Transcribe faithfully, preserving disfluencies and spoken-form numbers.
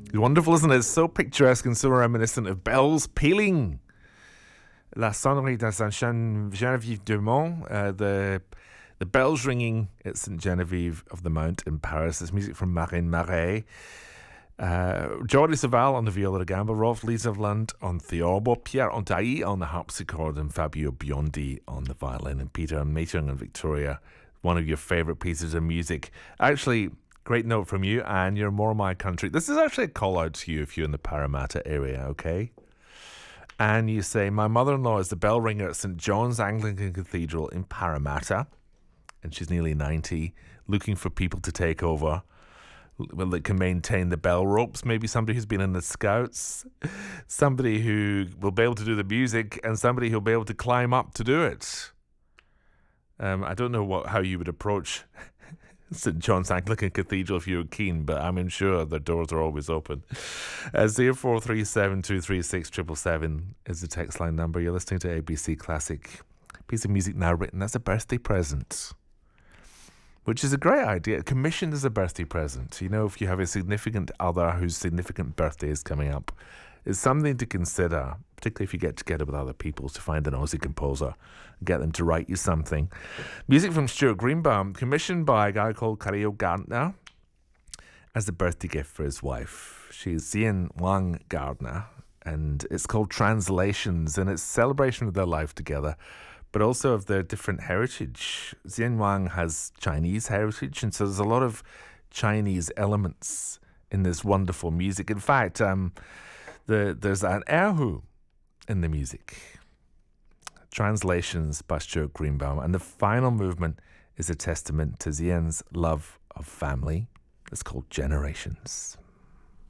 Wonderful, isn't it? It's so picturesque and so reminiscent of bells pealing. La sonnerie de Saint Geneviève du Mont, uh, the the bells ringing at Saint Geneviève of the Mount in Paris. This music from Marine Marais. Uh, Jordi Savall on the viola da gamba, Rolf Lieseland on theorbo, Pierre Ontailly on the harpsichord, and Fabio Biondi on the violin, and Peter Meeting and Victoria, one of your favourite pieces of music. Actually, great note from you, and you're more my country. This is actually a call out to you if you're in the Parramatta area, okay? And you say, my mother-in-law is the bell ringer at Saint John's Anglican Cathedral in Parramatta, and she's nearly ninety, looking for people to take over. Well, that can maintain the bell ropes. Maybe somebody who's been in the Scouts, somebody who will be able to do the music, and somebody who'll be able to climb up to do it. Um, I don't know what how you would approach Saint John's Anglican Cathedral if you were keen, but I'm sure their doors are always open. Uh, zero four three seven two three six seven seven seven is the text line number. You're listening to A B C Classic. Piece of music now written as a birthday present, which is a great idea. Commissioned as a birthday present. You know, if you have a significant other whose significant birthday is coming up, it's something to consider, particularly if you get together with other people, to find an Aussie composer and get them to write you something. Music from Stuart Greenbaum, commissioned by a guy called Cario Gardner as a birthday gift for his wife. She's Xian Wang Gardner, and it's called Translations, and it's a celebration of their life together, but also of their different heritage. Xian Wang has Chinese heritage, and so there's a lot of Chinese elements in this wonderful music. In fact, um, the, there's an erhu in the music. Translations by Stuart Greenbaum, and the final movement is a testament to Xian's love of family. It's called Generations.